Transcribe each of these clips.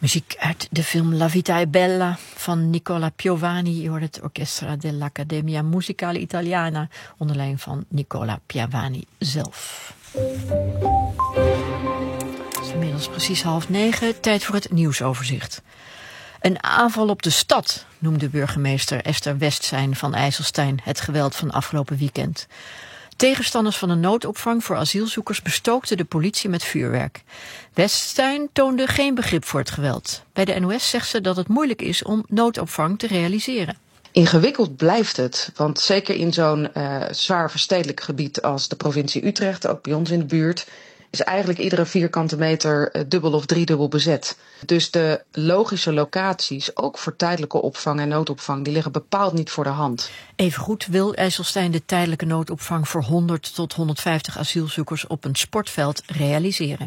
Muziek uit de film La Vita è Bella van Nicola Piovani. Je hoort het Orchestra dell'Accademia Musicale Italiana onder leiding van Nicola Piovani zelf. Het is inmiddels precies 8:30, tijd voor het nieuwsoverzicht. Een aanval op de stad, noemde burgemeester Esther Westzijn van IJsselstein het geweld van afgelopen weekend. Tegenstanders van de noodopvang voor asielzoekers bestookten de politie met vuurwerk. Westzijn toonde geen begrip voor het geweld. Bij de NOS zegt ze dat het moeilijk is om noodopvang te realiseren. Ingewikkeld blijft het, want zeker in zo'n zwaar verstedelijk gebied als de provincie Utrecht, ook bij ons in de buurt, is eigenlijk iedere vierkante meter dubbel of driedubbel bezet. Dus de logische locaties, ook voor tijdelijke opvang en noodopvang, die liggen bepaald niet voor de hand. Evengoed wil IJsselstein de tijdelijke noodopvang voor 100 tot 150 asielzoekers op een sportveld realiseren.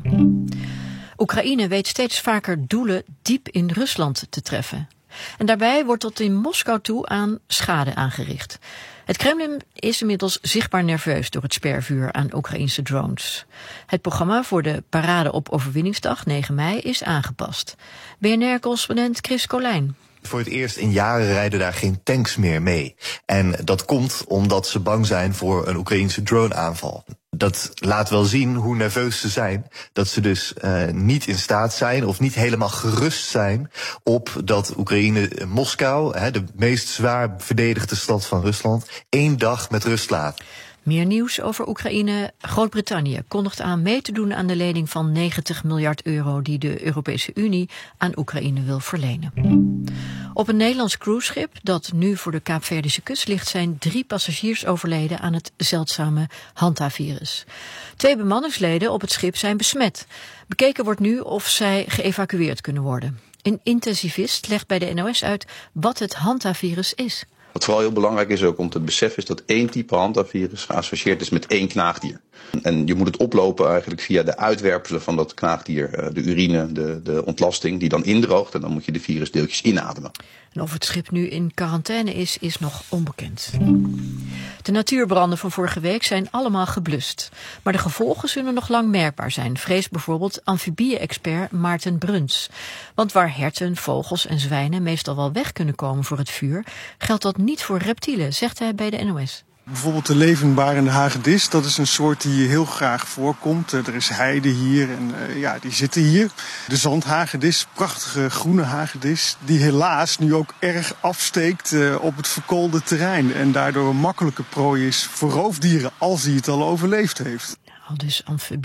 Oekraïne weet steeds vaker doelen diep in Rusland te treffen. En daarbij wordt tot in Moskou toe aan schade aangericht. Het Kremlin is inmiddels zichtbaar nerveus door het spervuur aan Oekraïnse drones. Het programma voor de parade op Overwinningsdag 9 mei is aangepast. BNR-correspondent Chris Colijn. Voor het eerst in jaren rijden daar geen tanks meer mee. En dat komt omdat ze bang zijn voor een Oekraïnse droneaanval. Dat laat wel zien hoe nerveus ze zijn. Dat ze dus niet in staat zijn of niet helemaal gerust zijn op dat Oekraïne Moskou, de meest zwaar verdedigde stad van Rusland, 1 dag met rust laat. Meer nieuws over Oekraïne. Groot-Brittannië kondigt aan mee te doen aan de lening van 90 miljard euro die de Europese Unie aan Oekraïne wil verlenen. Op een Nederlands cruiseschip dat nu voor de Kaapverdische kust ligt zijn 3 passagiers overleden aan het zeldzame Hanta-virus. 2 bemanningsleden op het schip zijn besmet. Bekeken wordt nu of zij geëvacueerd kunnen worden. Een intensivist legt bij de NOS uit wat het Hanta-virus is. Wat vooral heel belangrijk is ook om te beseffen is dat 1 type Hanta-virus geassocieerd is met 1 knaagdier. En je moet het oplopen eigenlijk via de uitwerpselen van dat knaagdier, de urine, de ontlasting, die dan indroogt en dan moet je de virusdeeltjes inademen. En of het schip nu in quarantaine is nog onbekend. De natuurbranden van vorige week zijn allemaal geblust. Maar de gevolgen zullen nog lang merkbaar zijn, vreest bijvoorbeeld amfibie-expert Maarten Bruns. Want waar herten, vogels en zwijnen meestal wel weg kunnen komen voor het vuur, geldt dat niet voor reptielen, zegt hij bij de NOS. Bijvoorbeeld de levendbarende hagedis, dat is een soort die hier heel graag voorkomt. Er is heide hier en die zitten hier. De zandhagedis, prachtige groene hagedis, die helaas nu ook erg afsteekt op het verkoolde terrein. En daardoor een makkelijke prooi is voor roofdieren als hij het al overleefd heeft. Al dus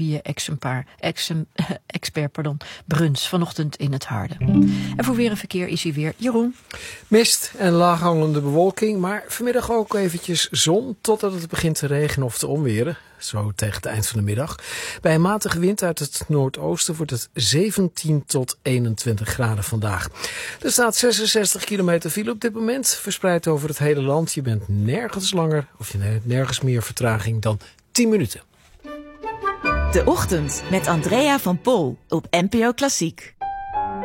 amfibie-expert Bruns vanochtend in het Harde. En voor weer en verkeer is hij weer Jeroen. Mist en laaghangende bewolking, maar vanmiddag ook eventjes zon totdat het begint te regenen of te onweren. Zo tegen het eind van de middag. Bij een matige wind uit het noordoosten wordt het 17 tot 21 graden vandaag. Er staat 66 kilometer file op dit moment, verspreid over het hele land. Je bent nergens langer of je neemt nergens meer vertraging dan 10 minuten. De Ochtend met Andrea van Pol op NPO Klassiek.